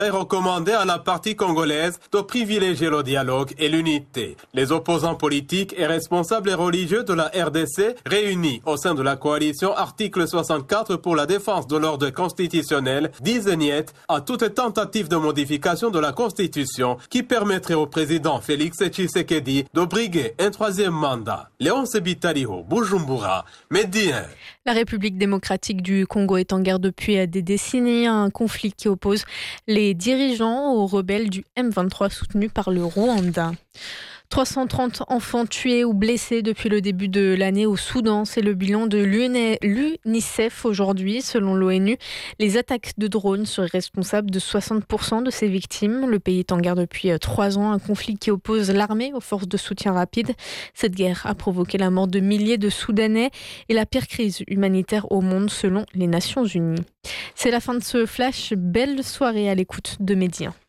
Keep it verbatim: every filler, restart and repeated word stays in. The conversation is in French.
et recommandé à la partie congolaise de privilégier le dialogue et l'unité. Les opposants politiques et responsables religieux de la R D C réunis au sein de la coalition Article soixante-quatre pour la défense de l'ordre constitutionnel disent niet à toute tentative de modification de la Constitution qui permettrait au président Félix Tshisekedi de briguer un troisième mandat. Léonce Bitariho, Bujumbura, Médien. La République démocratique du Congo est en guerre depuis des décennies, un conflit qui oppose les dirigeants aux rebelles du M vingt-trois soutenus par le Rwanda. trois cent trente enfants tués ou blessés depuis le début de l'année au Soudan. C'est le bilan de l'UNICEF aujourd'hui. Selon l'ONU, les attaques de drones seraient responsables de soixante pour cent de ces victimes. Le pays est en guerre depuis trois ans, un conflit qui oppose l'armée aux forces de soutien rapide. Cette guerre a provoqué la mort de milliers de Soudanais et la pire crise humanitaire au monde selon les Nations Unies. C'est la fin de ce flash. Belle soirée à l'écoute de Médien.